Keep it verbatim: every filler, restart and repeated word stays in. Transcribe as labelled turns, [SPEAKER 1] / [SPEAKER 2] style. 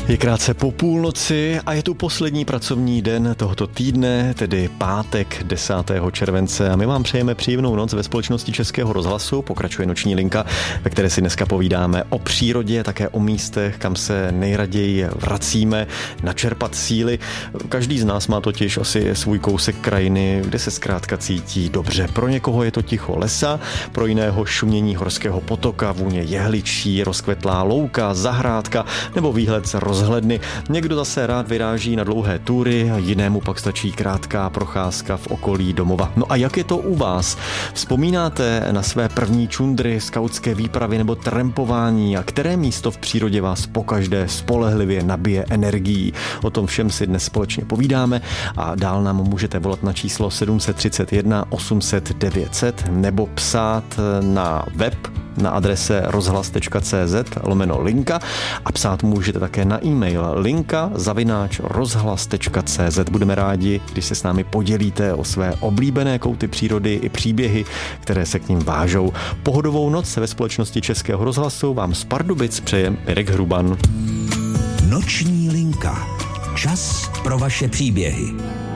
[SPEAKER 1] Je krátce po půlnoci a je tu poslední pracovní den tohoto týdne, tedy pátek desátého července, a my vám přejeme příjemnou noc ve společnosti Českého rozhlasu. Pokračuje noční linka, ve které si dneska povídáme o přírodě, také o místech, kam se nejraději vracíme, načerpat síly. Každý z nás má totiž asi svůj kousek krajiny, kde se zkrátka cítí dobře. Pro někoho je to ticho lesa, pro jiného šumění horského potoka, vůně jehličí, rozkvetlá louka, zahrádka nebo výhled z rozhledny. Někdo zase rád vyráží na dlouhé tury, jinému pak stačí krátká procházka v okolí domova. No a jak je to u vás? Vzpomínáte na své první čundry, skautské výpravy nebo trampování a které místo v přírodě vás pokaždé spolehlivě nabije energií? O tom všem si dnes společně povídáme a dál nám můžete volat na číslo sedm set třicet jedna osm set devět set nebo psát na web na adrese rozhlas.cz lomeno linka a psát můžete také na e-mail linka zavináč rozhlas.cz. Budeme rádi, když se s námi podělíte o své oblíbené kouty přírody i příběhy, které se k ním vážou. Pohodovou noc ve společnosti Českého rozhlasu vám z Pardubic přeje Mirek Hruban.
[SPEAKER 2] Noční linka. Čas pro vaše příběhy.